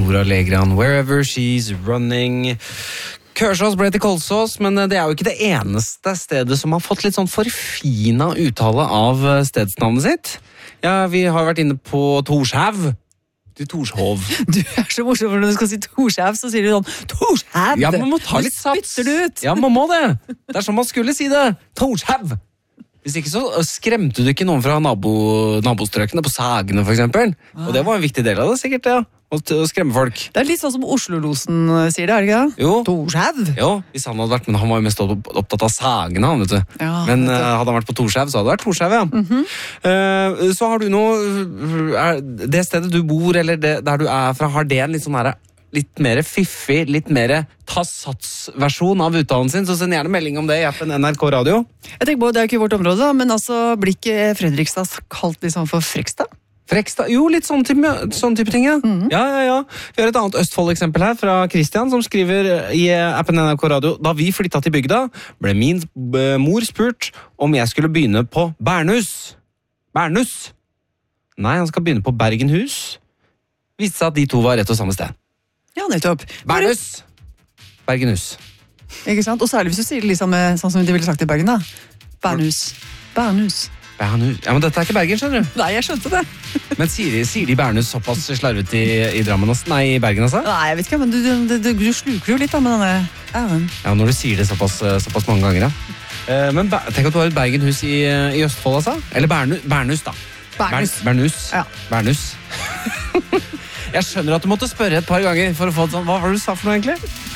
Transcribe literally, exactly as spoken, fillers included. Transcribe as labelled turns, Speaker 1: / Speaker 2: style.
Speaker 1: Aurora Legran, Wherever She's Running. Kørsås ble til Kolsås, men det er jo ikke det eneste stedet som har fått litt sånn forfina uttale av stedsnavnet sitt. Ja, vi har vært inne på Torshav. Til Torshov.
Speaker 2: Du er så morsom, for når du skal si Torshav, så sier du sånn Torshav!
Speaker 1: Ja, man må ta litt sats.
Speaker 2: Spytter du ut?
Speaker 1: Ja, man må det. Det er sånn man skulle si det. Torshav! Hvis ikke så skremte du ikke noen fra nabo, nabostrøkene på Sagene, for eksempel. Og det var en viktig del av det, sikkert, ja. Å skremme folk.
Speaker 2: Det er litt sånn som Oslo-losen sier det, er det ikke det?
Speaker 1: Jo.
Speaker 2: Torshav.
Speaker 1: Jo, hvis han hadde vært, men han var jo mest opptatt av Sagene, han, vet du.
Speaker 2: Ja,
Speaker 1: men
Speaker 2: vet du.
Speaker 1: uh, hadde han vært på Torshav, så hadde det vært Torshav, ja.
Speaker 2: Mhm.
Speaker 1: uh, så har du noe, er det stedet du bor, eller det, der du er fra, har det en litt sånn her, litt mer fiffig, litt mer ta-sats-versjon av uttalen sin, så send gjerne melding om det i appen N R K Radio.
Speaker 2: Jeg tenker på, det er jo ikke vårt område, da, men altså, blir ikke Fredrikstad kalt liksom for Frekstad?
Speaker 1: Frekstad, jo, litt sånn type, sånn type ting, ja. Mm. Ja, ja, ja. Vi har et annet Østfold-eksempel her fra Christian, som skriver i appen N R K Radio: da vi flyttet til bygda, ble min mor spurt om jeg skulle begynne på Bernhus. Bernhus? Nei, han skal begynne på Bergenhus. Viste seg at de to var rett og samme sted.
Speaker 2: Ja, nettopp.
Speaker 1: Bernhus! Bergenhus.
Speaker 2: Ikke sant? Og særlig hvis du sier det liksom med, sånn som de ville sagt i Bergen, da. Bernhus. Bernhus.
Speaker 1: Bernhus. Ja, men dette er ikke Bergen, skjønner du.
Speaker 2: Nei, jeg skjønte det.
Speaker 1: Men sier de, sier de Bernhus såpass slarvet i, i Drammen, altså? Nei, i Bergen, altså?
Speaker 2: Nei, jeg vet ikke, men du, du, du, du sluker jo litt da med denne æren.
Speaker 1: Ja, når du sier det såpass, såpass mange ganger, ja. Uh, men tenk at du har et Bergenhus i, i Østfold, altså? Eller Bernhus, Bernhus da.
Speaker 2: Bernhus.
Speaker 1: Bernhus.
Speaker 2: Ja.
Speaker 1: Bernhus. Jeg skjønner at du måtte spørre et par ganger for å få et sånt. Hva var det du sa for noe, egentlig?